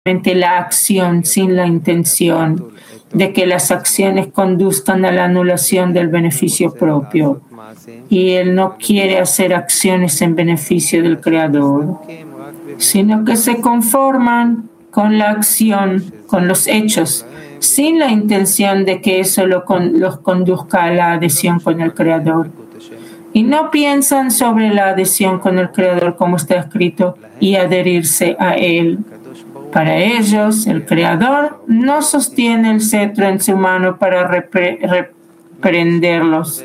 la acción sin la intención de que las acciones conduzcan a la anulación del beneficio propio. Y él no quiere hacer acciones en beneficio del Creador, sino que se conforman con la acción, con los hechos, sin la intención de que eso los conduzca a la adhesión con el Creador. Y no piensan sobre la adhesión con el Creador como está escrito y adherirse a Él. Para ellos, el Creador no sostiene el cetro en su mano para reprenderlos.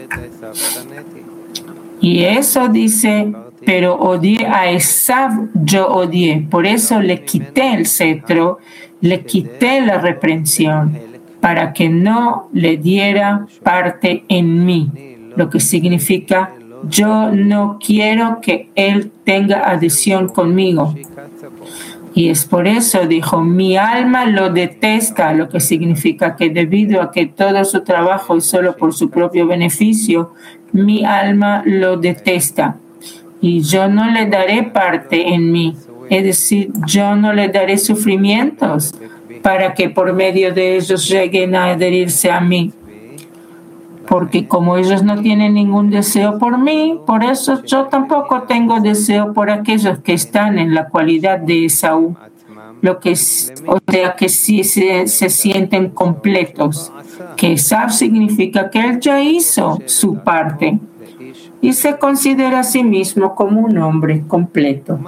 Y eso dice, pero odié a Esav, yo odié. Por eso le quité el cetro, le quité la reprensión, para que no le diera parte en mí. Lo que significa, yo no quiero que él tenga adhesión conmigo. Y es por eso, dijo, mi alma lo detesta, lo que significa que debido a que todo su trabajo es solo por su propio beneficio, mi alma lo detesta. Y yo no le daré parte en mí, es decir, yo no le daré sufrimientos para que por medio de ellos lleguen a adherirse a mí. Porque como ellos no tienen ningún deseo por mí, por eso yo tampoco tengo deseo por aquellos que están en la cualidad de Esaú. O sea que sí se sienten completos. Que Esaú significa que él ya hizo su parte y se considera a sí mismo como un hombre completo.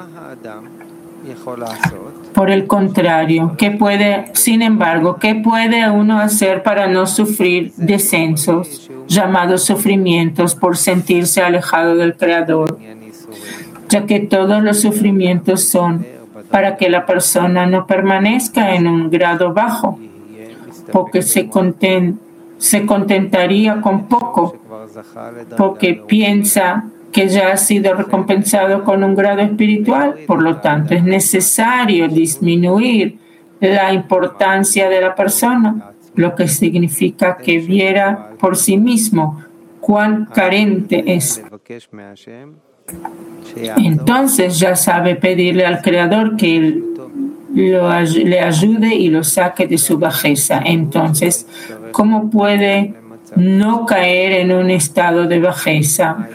Por el contrario, sin embargo, ¿qué puede uno hacer para no sufrir descensos, llamados sufrimientos, por sentirse alejado del Creador? Ya que todos los sufrimientos son para que la persona no permanezca en un grado bajo, porque se contentaría con poco, porque piensa que ya ha sido recompensado con un grado espiritual. Por lo tanto, es necesario disminuir la importancia de la persona, lo que significa que viera por sí mismo cuán carente es. Entonces ya sabe pedirle al Creador que él le ayude y lo saque de su bajeza. Entonces, ¿cómo puede no caer en un estado de bajeza?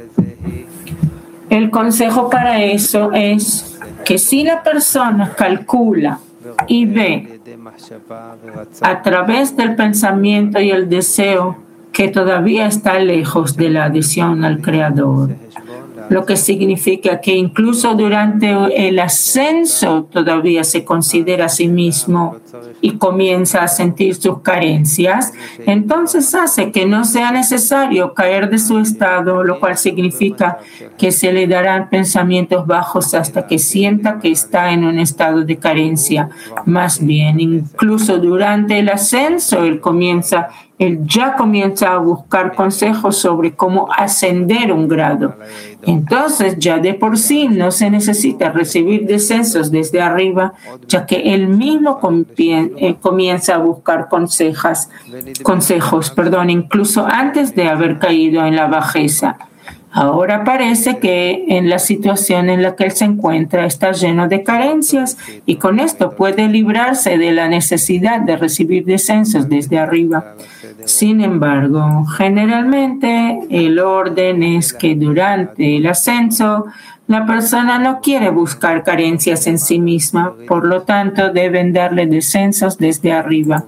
El consejo para eso es que si la persona calcula y ve a través del pensamiento y el deseo que todavía está lejos de la adhesión al Creador, lo que significa que incluso durante el ascenso todavía se considera a sí mismo y comienza a sentir sus carencias, entonces hace que no sea necesario caer de su estado, lo cual significa que se le darán pensamientos bajos hasta que sienta que está en un estado de carencia. Más bien, incluso durante el ascenso, él ya comienza a buscar consejos sobre cómo ascender un grado. Entonces, ya de por sí no se necesita recibir descensos desde arriba, ya que él mismo comienza a buscar consejos, incluso antes de haber caído en la bajeza. Ahora parece que en la situación en la que él se encuentra está lleno de carencias y con esto puede librarse de la necesidad de recibir descensos desde arriba. Sin embargo, generalmente el orden es que durante el ascenso la persona no quiere buscar carencias en sí misma, por lo tanto deben darle descensos desde arriba.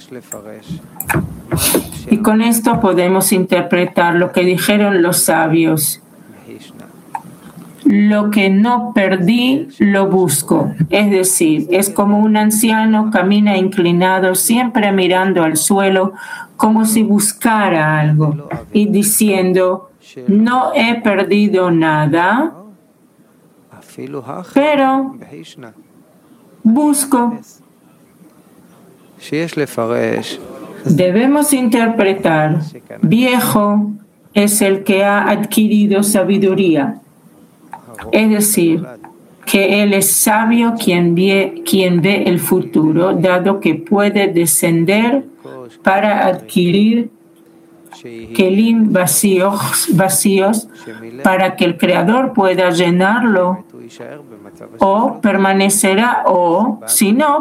Y con esto podemos interpretar lo que dijeron los sabios. Lo que no perdí, lo busco. Es decir, es como un anciano camina inclinado, siempre mirando al suelo, como si buscara algo y diciendo, no he perdido nada, pero busco. Debemos interpretar, viejo es el que ha adquirido sabiduría. Es decir, que él es sabio quien ve el futuro, dado que puede descender para adquirir kelim vacíos para que el Creador pueda llenarlo, o permanecerá, o si no,